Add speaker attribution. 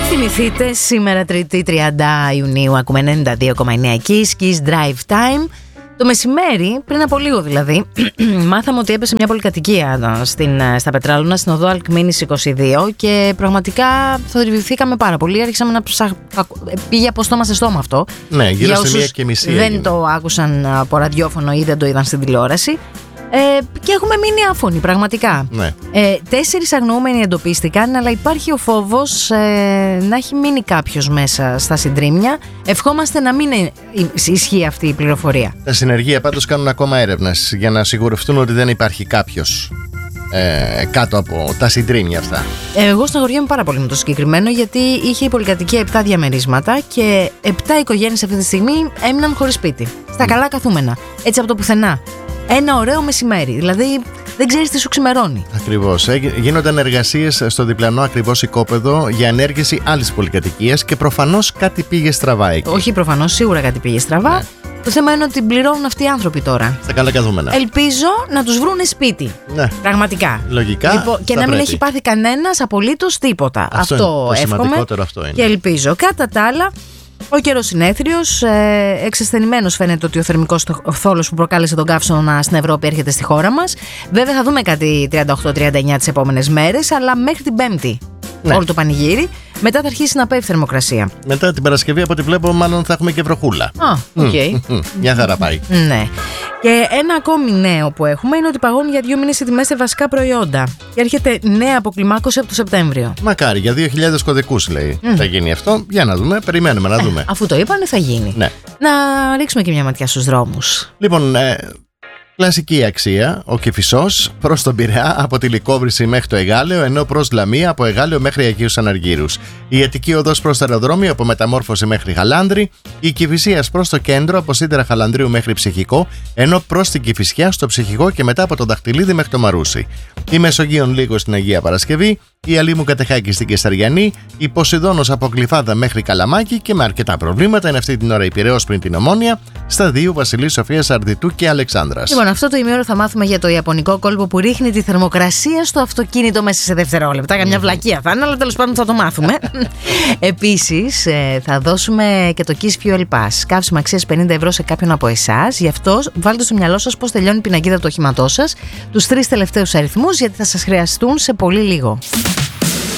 Speaker 1: Θυμηθείτε, σήμερα Τρίτη 30 Ιουνίου ακούμε 92,9 Kiss Drive Time. Το μεσημέρι, πριν από λίγο δηλαδή, μάθαμε ότι έπεσε μια πολυκατοικία στα Πετράλωνα, στην οδό Αλκμήνης 22, και πραγματικά θορυβηθήκαμε πάρα πολύ. Άρχισαμε να πήγε από στόμα σε στόμα αυτό.
Speaker 2: Ναι, γύρω στη 1:30.
Speaker 1: Δεν το άκουσαν από ραδιόφωνο ή δεν το είδαν στην τηλεόραση. Και έχουμε μείνει άφωνοι πραγματικά.
Speaker 2: Ναι.
Speaker 1: 4 αγνοούμενοι εντοπίστηκαν, αλλά υπάρχει ο φόβος να έχει μείνει κάποιος μέσα στα συντρίμμια. Ευχόμαστε να μην ισχύει αυτή η πληροφορία.
Speaker 2: Τα συνεργεία πάντως κάνουν ακόμα έρευνες για να σιγουρευτούν ότι δεν υπάρχει κάποιος κάτω από τα συντρίμμια αυτά. Εγώ
Speaker 1: στεναχωριέμαι πάρα πολύ με το συγκεκριμένο, γιατί είχε η πολυκατοικία 7 διαμερίσματα και 7 οικογένειες αυτή τη στιγμή έμειναν χωρίς σπίτι. Στα καλά καθούμενα. Έτσι από το πουθενά. Ένα ωραίο μεσημέρι. Δηλαδή δεν ξέρεις τι σου ξημερώνει.
Speaker 2: Ακριβώς. Γίνονταν εργασίες στο διπλανό ακριβώς οικόπεδο για ενέργειση άλλης πολυκατοικίας και προφανώς κάτι πήγε στραβά εκεί.
Speaker 1: Όχι προφανώς, σίγουρα κάτι πήγε στραβά. Ναι. Το θέμα είναι ότι πληρώνουν αυτοί οι άνθρωποι τώρα.
Speaker 2: Στα καλά καθούμενα.
Speaker 1: Ελπίζω να τους βρούνε σπίτι.
Speaker 2: Ναι.
Speaker 1: Πραγματικά.
Speaker 2: Λογικά.
Speaker 1: Και να μην έχει πάθει κανένας απολύτως τίποτα. Αυτό
Speaker 2: το
Speaker 1: εύχομαι.
Speaker 2: σημαντικότερο αυτό είναι.
Speaker 1: Και ελπίζω. Κατά τα άλλα, ο καιρός είναι έθριος. Εξασθενημένος φαίνεται ότι ο θερμικός θόλος που προκάλεσε τον καύσωνα στην Ευρώπη έρχεται στη χώρα μας. Βέβαια θα δούμε κάτι 38-39 τις επόμενες μέρες, αλλά μέχρι την Πέμπτη. Ναι. Όλο το πανηγύρι. Μετά θα αρχίσει να πέφτει θερμοκρασία.
Speaker 2: Μετά την Παρασκευή, από ό,τι βλέπω, μάλλον θα έχουμε και βροχούλα.
Speaker 1: Οκ.
Speaker 2: Μια χαρά πάει.
Speaker 1: Ναι. Και ένα ακόμη νέο που έχουμε είναι ότι παγώνουν για 2 μήνες οι τιμές σε βασικά προϊόντα. Και έρχεται νέα αποκλιμάκωση από το Σεπτέμβριο.
Speaker 2: Μακάρι, για 2.000 κωδικούς λέει. Θα γίνει αυτό. Για να δούμε, περιμένουμε να δούμε.
Speaker 1: Αφού το είπανε, θα γίνει.
Speaker 2: Ναι.
Speaker 1: Να ρίξουμε και μια ματιά στους δρόμους.
Speaker 2: Λοιπόν, κλασική αξία, ο Κηφισός προς τον Πειραιά από τη Λυκόβρηση μέχρι το Εγάλεο, ενώ προς Λαμία από Εγάλεο μέχρι Αγίους Αναργύρους. Η Αττική οδός προς το αεροδρόμιο από Μεταμόρφωση μέχρι Χαλάνδρη. Η Κηφισίας προς το κέντρο από Σίδερα Χαλανδρίου μέχρι Ψυχικό, ενώ προς την Κηφισιά στο Ψυχικό και μετά από το Δαχτυλίδι μέχρι το Μαρούσι. Η Μεσογείων λίγο στην Αγία Παρασκευή. Η Αλήμου Κατεχάκη στην Κεσαριανή. Η Ποσειδώνος από Γλυφάδα μέχρι Καλαμάκι, και με αρκετά προβλήματα είναι αυτή την ώρα η Πειραιώς πριν την Ομόνια, στα 2 Βασιλής Σοφίας Αρδιτού και Αλεξάνδρας.
Speaker 1: Λοιπόν, αυτό το ημίωρο θα μάθουμε για το ιαπωνικό κόλπο που ρίχνει τη θερμοκρασία στο αυτοκίνητο μέσα σε δευτερόλεπτα. Καμιά βλακεία θα είναι, αλλά τέλος πάντων θα το μάθουμε. Επίσης, θα δώσουμε και το Kiss Fuel Pass. Καύσιμα αξίας 50 ευρώ σε κάποιον από εσάς. Γι' αυτό βάλτε στο μυαλό σας πώς τελειώνει η πινακίδα του οχήματός σας, τους 3 τελευταίους αριθμούς, γιατί θα σας χρειαστούν σε πολύ λίγο.